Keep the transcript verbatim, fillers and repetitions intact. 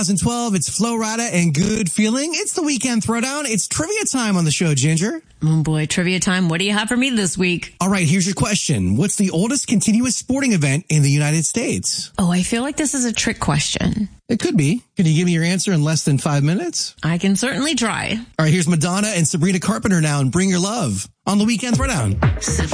twenty twelve, it's Flo Rida and Good Feeling. It's the Weekend Throwdown. It's trivia time on the show, Ginger. Oh boy, trivia time. What do you have for me this week? All right, here's your question. What's the oldest continuous sporting event in the United States? Oh, I feel like this is a trick question. It could be. Can you give me your answer in less than five minutes? I can certainly try. All right, here's Madonna and Sabrina Carpenter now and Bring Your Love on the Weekend Throwdown.